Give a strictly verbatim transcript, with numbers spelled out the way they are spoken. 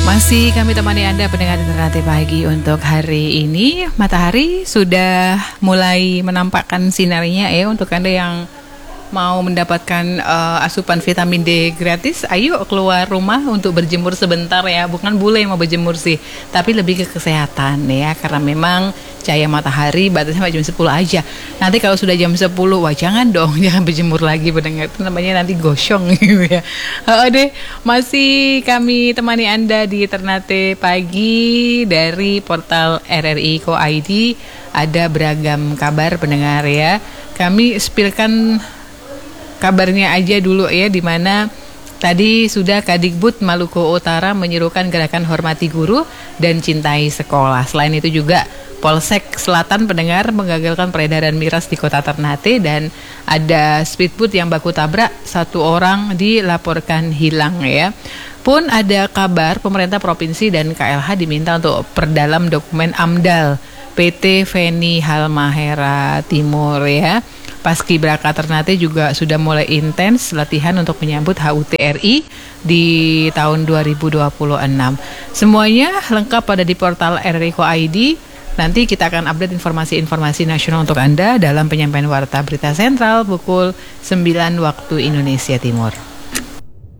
Masih kami temani Anda pendengar Ternate Pagi untuk hari ini. Matahari sudah mulai menampakkan sinarnya ya untuk Anda yang mau mendapatkan uh, asupan vitamin D gratis. Ayo keluar rumah untuk berjemur sebentar ya. Bukan bule yang mau berjemur sih, tapi lebih ke kesehatan ya. Karena memang cahaya matahari batasnya sampai jam sepuluh aja. Nanti kalau sudah jam sepuluh, wah jangan dong, jangan berjemur lagi, pendengar. Itu namanya nanti gosong gitu ya. Oh deh, masih kami temani Anda di Ternate Pagi dari portal R R I Co I D. Ada beragam kabar pendengar ya. Kami spilkan kabarnya aja dulu ya, di mana tadi sudah Kadikbud Maluku Utara menyerukan gerakan hormati guru dan cintai sekolah. Selain itu juga Polsek Selatan pendengar menggagalkan peredaran miras di kota Ternate, dan ada speedboat yang baku tabrak, satu orang dilaporkan hilang ya. Pun ada kabar pemerintah provinsi dan K L H diminta untuk perdalam dokumen AMDAL P T Feni Halmahera Timur ya. Paskibraka Ternate juga sudah mulai intens latihan untuk menyambut H U T R I di tahun dua ribu dua puluh enam. Semuanya lengkap pada di portal R R I Co I D. Nanti kita akan update informasi-informasi nasional untuk Anda dalam penyampaian Warta Berita Sentral pukul sembilan waktu Indonesia Timur.